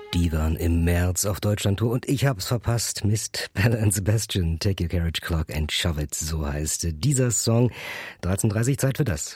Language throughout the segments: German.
Die waren im März auf Deutschlandtour und ich hab's verpasst. Mist, Bella and Sebastian, Take Your Carriage Clock and Shove It, so heißt dieser Song. 13:30 Zeit für das.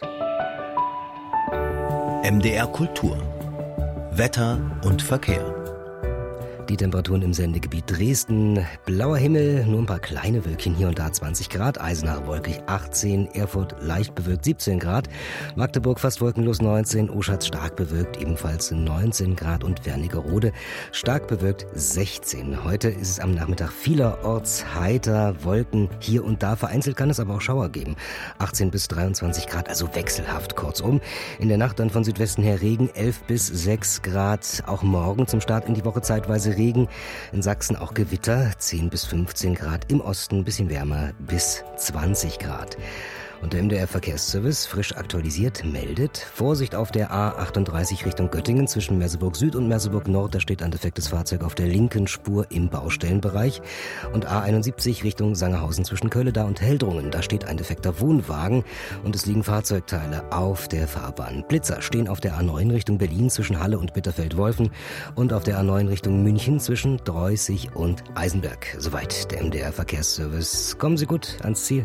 MDR Kultur. Wetter und Verkehr. Die Temperaturen im Sendegebiet Dresden, blauer Himmel, nur ein paar kleine Wölkchen hier und da, 20 Grad, Eisenach wolkig 18, Erfurt leicht bewölkt 17 Grad, Magdeburg fast wolkenlos 19, Oschatz stark bewölkt ebenfalls 19 Grad und Wernigerode stark bewölkt 16. Heute ist es am Nachmittag vielerorts heiter, Wolken hier und da, vereinzelt kann es aber auch Schauer geben. 18 bis 23 Grad, also wechselhaft kurzum. In der Nacht dann von Südwesten her Regen, 11 bis 6 Grad, auch morgen zum Start in die Woche zeitweise Regen, in Sachsen auch Gewitter, 10 bis 15 Grad, im Osten ein bisschen wärmer, bis 20 Grad. Und der MDR Verkehrsservice, frisch aktualisiert, meldet: Vorsicht auf der A38 Richtung Göttingen zwischen Merseburg Süd und Merseburg Nord, da steht ein defektes Fahrzeug auf der linken Spur im Baustellenbereich. Und A71 Richtung Sangerhausen zwischen Kölleda und Heldrungen, da steht ein defekter Wohnwagen und es liegen Fahrzeugteile auf der Fahrbahn. Blitzer stehen auf der A9 Richtung Berlin zwischen Halle und Bitterfeld-Wolfen und auf der A9 Richtung München zwischen Dreußig und Eisenberg. Soweit der MDR Verkehrsservice. Kommen Sie gut ans Ziel.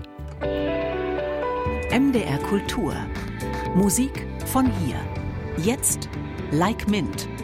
MDR Kultur. Musik von hier. Jetzt Like Mint.